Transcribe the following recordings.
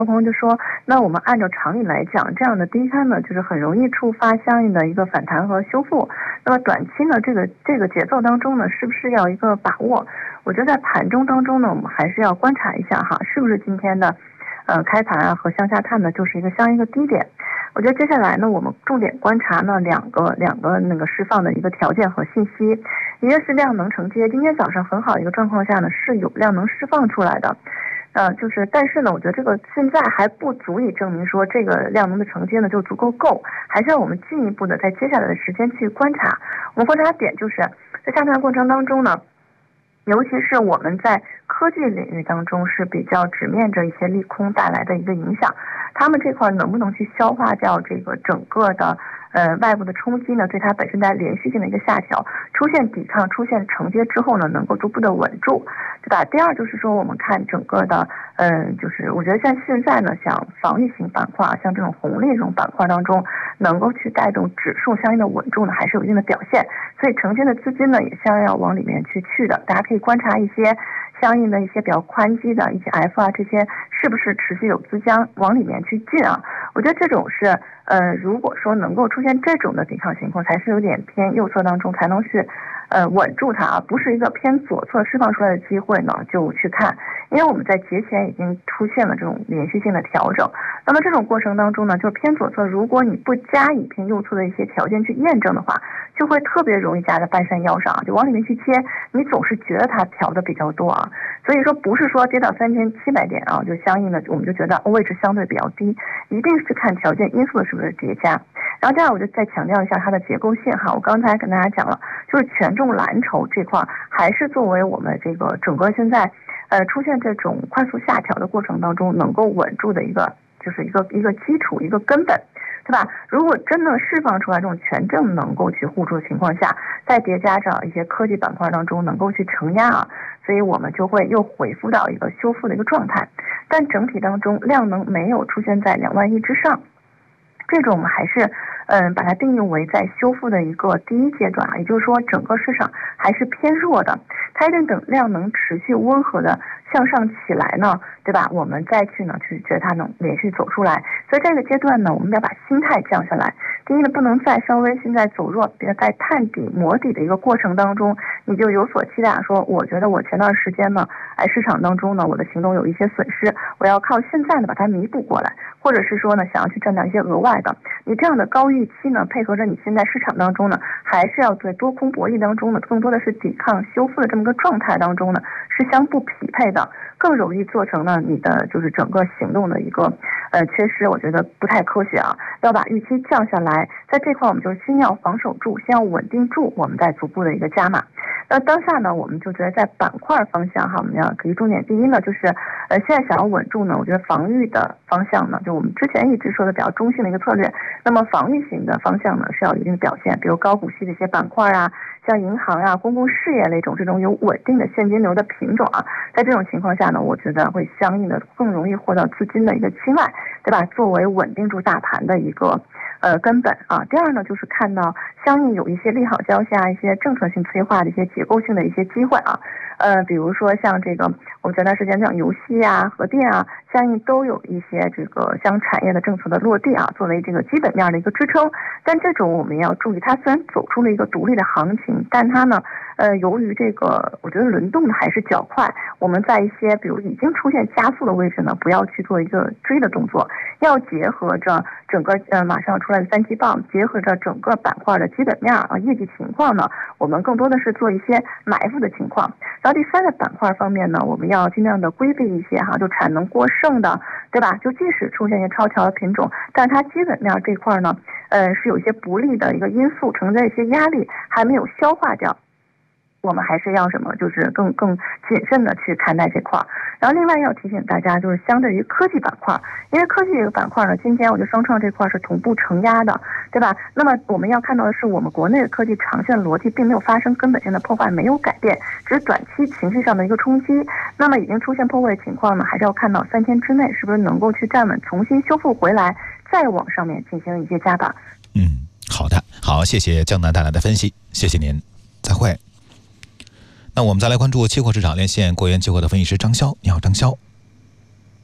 有朋友就说，那我们按照常理来讲，这样的低开呢，就是很容易触发相应的一个反弹和修复。那么短期呢，这个节奏当中呢，是不是要一个把握？我觉得在盘中当中呢，我们还是要观察一下哈，是不是今天的开盘啊和向下探呢，就是一个相应的低点。我觉得接下来呢，我们重点观察呢两个那个释放的一个条件和信息，一个是量能承接，今天早上很好的一个状况下呢，是有量能释放出来的。但是呢，我觉得这个现在还不足以证明说这个量能的承接呢就足够，还是要我们进一步的在接下来的时间去观察。我们观察点就是在下探过程当中呢，尤其是我们在科技领域当中是比较直面着一些利空带来的一个影响，他们这块能不能去消化掉这个整个的外部的冲击呢，对它本身带来连续性的一个下调，出现抵抗、出现承接之后呢，能够逐步的稳住，对吧？第二就是说，我们看整个的，就是我觉得像现在呢，像防御型板块，像这种红利这种板块当中，能够去带动指数相应的稳住呢，还是有一定的表现。所以承接的资金呢，也相应要往里面去的。大家可以观察一些相应的一些比较宽基的 ETF 啊，这些是不是持续有资金往里面去进啊？我觉得这种是如果说能够出现这种的抵抗情况，才是有点偏右侧当中才能去稳住它啊，不是一个偏左侧释放出来的机会呢就去看，因为我们在节前已经出现了这种连续性的调整。那么这种过程当中呢，就是偏左侧，如果你不加以偏右侧的一些条件去验证的话，就会特别容易夹在半山腰上啊，就往里面去切，你总是觉得它调的比较多啊。所以说不是说跌到3700点啊，就相应的我们就觉得位置相对比较低，一定是看条件因素的是不是叠加。然后这样我就再强调一下它的结构性哈，我刚才跟大家讲了，就是权重蓝筹这块还是作为我们这个整个现在出现这种快速下调的过程当中能够稳住的一个就是一个基础一个根本，对吧？如果真的释放出来这种权重能够去护住的情况下，再叠加着一些科技板块当中能够去承压啊，所以我们就会又恢复到一个修复的一个状态。但整体当中量能没有出现在2万亿之上，这种我们还是把它定义为在修复的一个第一阶段啊，也就是说整个市场还是偏弱的，它一定等量能持续温和的向上起来呢，对吧？我们再去觉得它能连续走出来。所以这个阶段呢，我们要把心态降下来。第一呢，不能再稍微现在走弱，在探底磨底的一个过程当中，你就有所期待，说我觉得我前段时间呢，市场当中呢，我的行动有一些损失，我要靠现在呢把它弥补过来，或者是说呢，想要去赚到一些额外的。你这样的高预期呢，配合着你现在市场当中呢，还是要在多空博弈当中呢，更多的是抵抗修复的这么个状态当中呢，是相不匹配的，更容易做成呢你的就是整个行动的一个缺失，我觉得不太科学啊，要把预期降下来，在这块我们就先要防守住，先要稳定住，我们再逐步的一个加码。那当下呢，我们就觉得在板块方向哈，我们要给予重点。第一呢，就是现在想要稳住呢，我觉得防御的方向呢，就我们之前一直说的比较中性的一个策略。那么防御型的方向呢，是要有一定的表现，比如高股息的一些板块啊，像银行啊、公共事业类这种有稳定的现金流的品种啊，在这种情况下呢，我觉得会相应的更容易获得资金的一个青睐，对吧？作为稳定住大盘的一个根本啊。第二呢，就是看到相应有一些利好消息啊，一些政策性催化的一些结构性的一些机会啊，比如说像这个我们前段时间讲游戏啊、核电啊，相应都有一些这个相产业的政策的落地啊，作为这个基本面的一个支撑。但这种我们要注意，它虽然走出了一个独立的行情，但它呢由于这个我觉得轮动的还是较快，我们在一些比如已经出现加速的位置呢，不要去做一个追的动作，要结合着整个马上出来的3季报，结合着整个板块的基本面啊、业绩情况呢，我们更多的是做一些埋伏的情况。然后第三个板块方面呢，我们要尽量的规避一些就产能过剩的，对吧？就即使出现一些超强的品种，但是它基本面这块呢是有一些不利的一个因素，承载一些压力还没有消化掉，我们还是要什么，就是更谨慎的去看待这块。然后另外要提醒大家，就是相对于科技板块，因为科技这个板块呢，今天我觉得双创这块是同步承压的，对吧？那么我们要看到的是，我们国内的科技长线逻辑并没有发生根本性的破坏，没有改变，只是短期情绪上的一个冲击。那么已经出现破位情况呢，还是要看到3天之内是不是能够去站稳，重新修复回来，再往上面进行一些加码。 好的，好，谢谢江南带来的分析，谢谢您，再会。那我们再来关注期货市场，连线国元期货的分析师张潇。你好，张潇。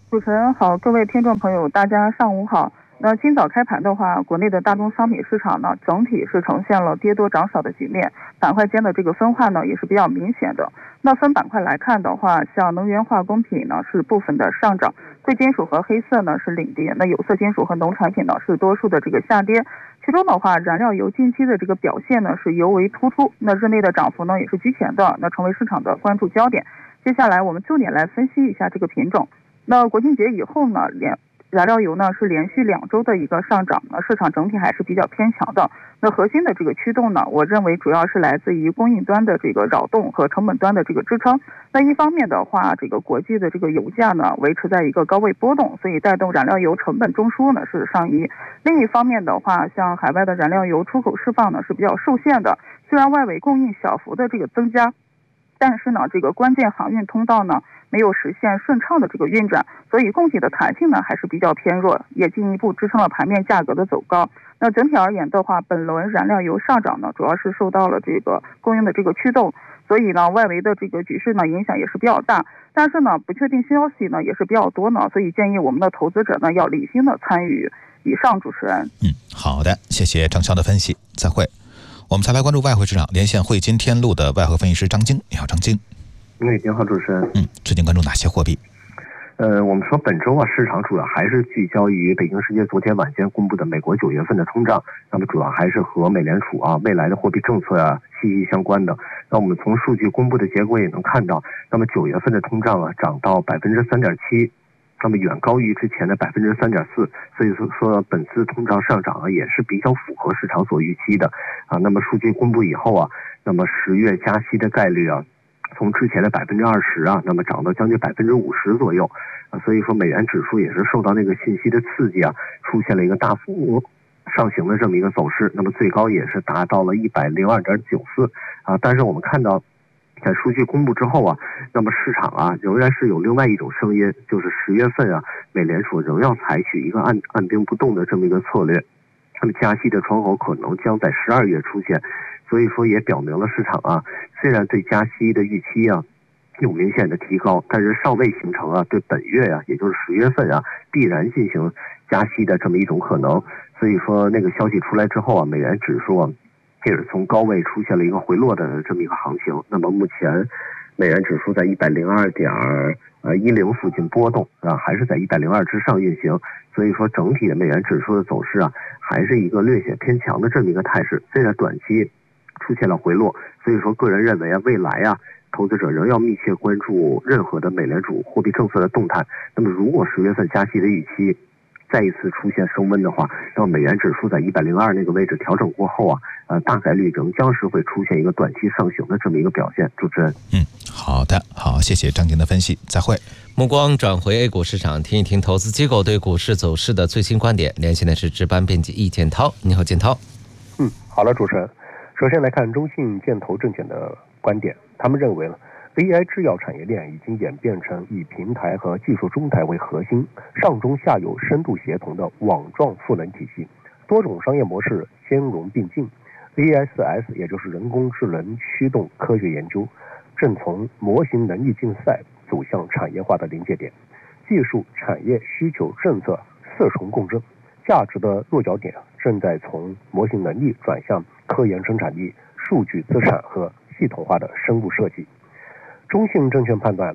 主持人好，各位听众朋友，大家上午好。那今早开盘的话，国内的大宗商品市场呢，整体是呈现了跌多涨少的局面，板块间的这个分化呢也是比较明显的。那分板块来看的话，像能源化工品呢是部分的上涨，贵金属和黑色呢是领跌，那有色金属和农产品呢是多数的这个下跌。其中的话，燃料油近期的这个表现呢是尤为突出，那日内的涨幅呢也是居前的，那成为市场的关注焦点。接下来我们重点来分析一下这个品种。那国庆节以后呢，燃料油呢是连续2周的一个上涨，那市场整体还是比较偏强的。那核心的这个驱动呢，我认为主要是来自于供应端的这个扰动和成本端的这个支撑。那一方面的话，这个国际的这个油价呢维持在一个高位波动，所以带动燃料油成本中枢呢是上移。另一方面的话，像海外的燃料油出口释放呢是比较受限的，虽然外围供应小幅的这个增加，但是呢这个关键航运通道呢没有实现顺畅的这个运转，所以供给的弹性呢还是比较偏弱，也进一步支撑了盘面价格的走高。那整体而言的话，本轮燃料油上涨呢，主要是受到了这个供应的这个驱动，所以呢，外围的这个局势呢影响也是比较大。但是呢，不确定消息呢也是比较多呢，所以建议我们的投资者呢要理性的参与。以上，主持人。 好的，谢谢张潇的分析，再会。我们再来关注外汇市场，连线汇金天路的外汇分析师张晶。你好，张晶。 你好，主持人。 最近关注哪些货币？ 我们说本周啊，市场主要还是聚焦于北京时间昨天晚间公布的美国9月份的通胀，那么主要还是和美联储啊未来的货币政策啊息息相关的。那我们从数据公布的结果也能看到，那么9月份的通胀啊涨到3.7%，那么远高于之前的3.4%，所以说本次通胀上涨啊也是比较符合市场所预期的啊。那么数据公布以后啊，那么10月加息的概率啊，从之前的20%啊，那么涨到将近50%左右啊，所以说美元指数也是受到那个信息的刺激啊，出现了一个大幅上行的这么一个走势，那么最高也是达到了102.94啊。但是我们看到，在数据公布之后啊，那么市场啊仍然是有另外一种声音，就是10月份啊，美联储仍要采取一个按兵不动的这么一个策略，那么加息的窗口可能将在12月出现。所以说也表明了市场啊，虽然对加息的预期啊有明显的提高，但是尚未形成啊对本月啊，也就是10月份啊必然进行加息的这么一种可能。所以说那个消息出来之后啊，美元指数啊也是从高位出现了一个回落的这么一个行情。那么目前美元指数在102.10附近波动啊，还是在102之上运行。所以说整体的美元指数的走势啊，还是一个略显偏强的这么一个态势。虽然短期出现了回落，所以说个人认为啊，未来啊，投资者仍要密切关注任何的美联储货币政策的动态。那么如果10月份加息的预期再一次出现升温的话，那么美元指数在102那个位置调整过后啊，大概率仍将是会出现一个短期上行的这么一个表现。主持人。 好的，好，谢谢张晶的分析，再会。 目光转回 A 股市场，听一听投资机构对股市走势的最新观点。连线的是值班编辑易建涛。你好，建涛。 好了，主持人。首先来看中信建投证券的观点，他们认为AI 制药产业链已经演变成以平台和技术中台为核心，上中下游深度协同的网状赋能体系，多种商业模式兼容并进。AI4S 也就是人工智能驱动科学研究，正从模型能力竞赛走向产业化的临界点，技术、产业、需求、政策四重共振，价值的落脚点正在从模型能力转向科研生产力、数据资产和系统化的生物设计。中信证券判断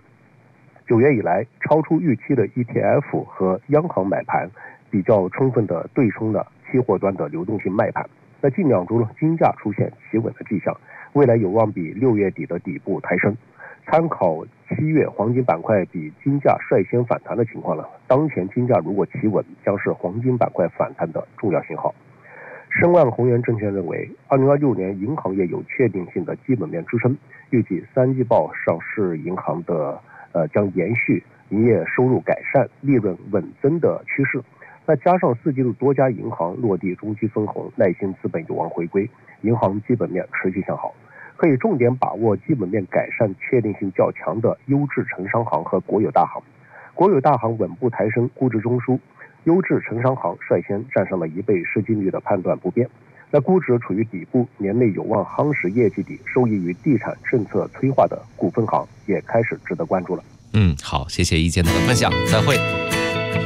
，9月以来超出预期的 ETF 和央行买盘比较充分的对冲了期货端的流动性卖盘。那近2周金价出现企稳的迹象，未来有望比6月底的底部抬升。参考7月黄金板块比金价率先反弹的情况当前金价如果企稳，将是黄金板块反弹的重要信号。申万宏源证券认为，2026年银行业有确定性的基本面支撑，预计3季报上市银行的将延续营业收入改善、利润稳增的趋势。那加上4季度多家银行落地中期分红，耐心资本有望回归，银行基本面持续向好，可以重点把握基本面改善确定性较强的优质城商行和国有大行。国有大行稳步抬升，估值中枢，优质城商行率先站上了1倍市净率的判断不变。那估值处于底部，年内有望夯实业绩底，受益于地产政策催化的股份行也开始值得关注了。 好，谢谢易建涛的分享，再会。